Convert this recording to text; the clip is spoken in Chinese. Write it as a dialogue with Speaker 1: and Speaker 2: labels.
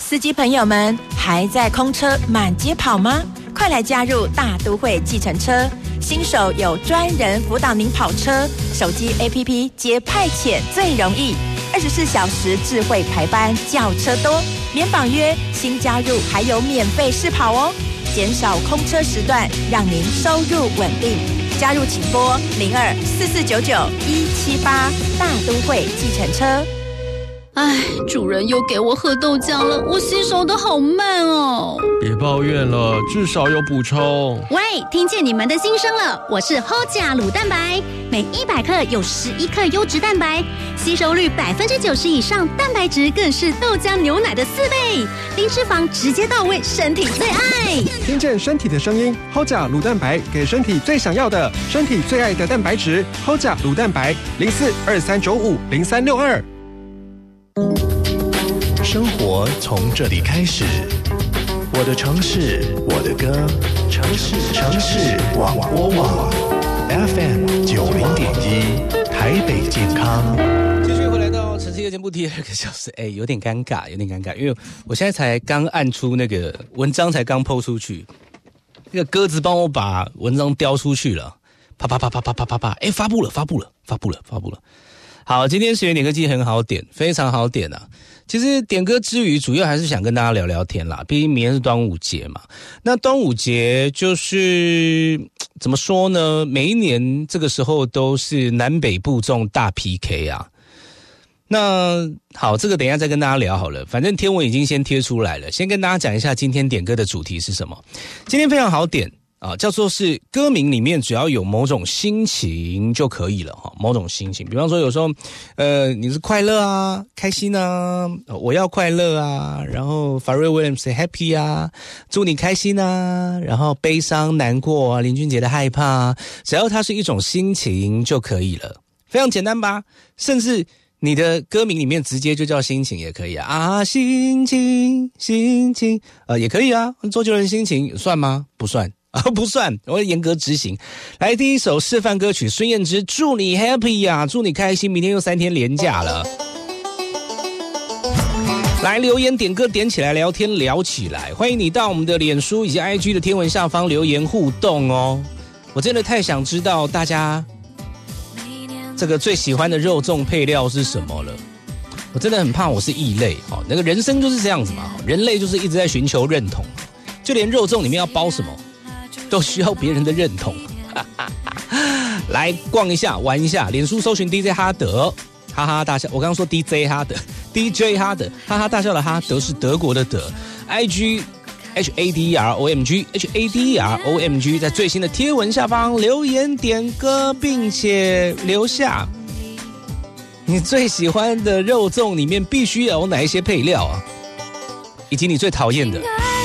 Speaker 1: 司机朋友们，还在空车满街跑吗？快来加入大都会计程车，新手有专人辅导您跑车，手机 APP 接派遣最容易，24小时智慧排班，轿车多，免绑约，新加入还有免费试跑哦，减少空车时段，让您收入稳定。加入请拨024499-178，大都会计程车。
Speaker 2: 唉，主人又给我喝豆浆了，我吸收的好慢哦。
Speaker 3: 别抱怨了，至少有补充。
Speaker 4: 喂，听见你们的心声了，我是 Hoja 乳蛋白，每100克有11克优质蛋白，吸收率90%以上，蛋白质更是豆浆牛奶的4倍，零脂肪直接到位，身体最爱。
Speaker 5: 听见身体的声音 ，Hoja 乳蛋白给身体最想要的，身体最爱的蛋白质 ，Hoja 乳蛋白0423950362。
Speaker 6: 生活从这里开始，我的城市，我的歌，城市广播网 FM 90.1，台北健康。
Speaker 7: 继续回来到城市夜间部第2个小时，有点尴尬，因为我现在才刚按出那个文章，才刚 po 出去，那个鸽子帮我把文章叼出去了，啪啪啪啪啪啪啪啪，发布了。好，今天学点歌机很好点，非常好点啊。其实点歌之余，主要还是想跟大家聊聊天啦。毕竟明天是端午节嘛。那端午节就是怎么说呢？每一年这个时候都是南北部这种大 PK 啊。那好，这个等一下再跟大家聊好了。反正天文已经先贴出来了，先跟大家讲一下今天点歌的主题是什么。今天非常好点。叫做是歌名里面只要有某种心情就可以了哈，某种心情，比方说有时候你是快乐啊，开心啊，我要快乐啊，然后 Pharrell Williams say happy 啊，祝你开心啊，然后悲伤难过啊，林俊杰的害怕啊，只要它是一种心情就可以了，非常简单吧？甚至你的歌名里面直接就叫心情也可以啊，心情也可以啊，周杰伦心情算吗？不算。不算，我会严格执行。来，第一首示范歌曲，孙燕姿，祝你 happy 啊，祝你开心，明天又3天连假了。来，留言点歌点起来，聊天聊起来，欢迎你到我们的脸书以及 IG 的天文下方留言互动哦。我真的太想知道大家这个最喜欢的肉粽配料是什么了。我真的很怕我是异类，那个人生就是这样子嘛，人类就是一直在寻求认同，就连肉粽里面要包什么都需要别人的认同。来逛一下玩一下，脸书搜寻 DJ 哈德，哈哈大笑。我刚刚说 DJ 哈德， DJ 哈德，哈哈大笑的哈德是德国的德。 IG HADEROMG 在最新的贴文下方留言点歌，并且留下你最喜欢的肉粽里面必须有哪一些配料啊，以及你最讨厌的